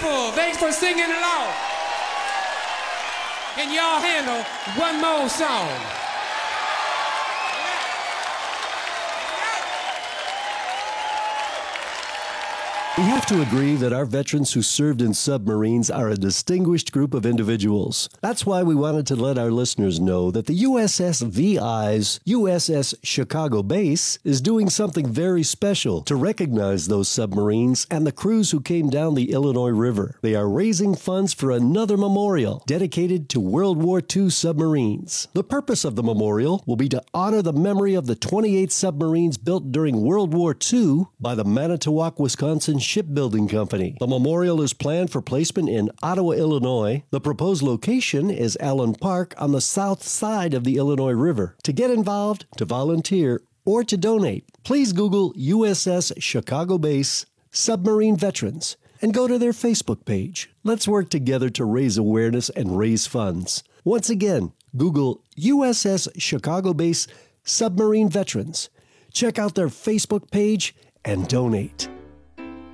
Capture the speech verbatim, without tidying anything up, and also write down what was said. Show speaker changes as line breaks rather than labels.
people. Thanks for singing along. Can y'all handle one more song?
We have to agree that our veterans who served in submarines are a distinguished group of individuals. That's why we wanted to let our listeners know that the U S S V I's U S S Chicago base is doing something very special to recognize those submarines and the crews who came down the Illinois River. They are raising funds for another memorial dedicated to World War Two submarines. The purpose of the memorial will be to honor the memory of the twenty-eight submarines built during World War Two by the Manitowoc, Wisconsin Shipbuilding Company. The memorial is planned for placement in Ottawa, Illinois. The proposed location is Allen Park on the south side of the Illinois River. To get involved, to volunteer, or to donate, please Google U S S Chicago Base Submarine Veterans and go to their Facebook page. Let's work together to raise awareness and raise funds. Once again, Google U S S Chicago Base Submarine Veterans. Check out their Facebook page and donate.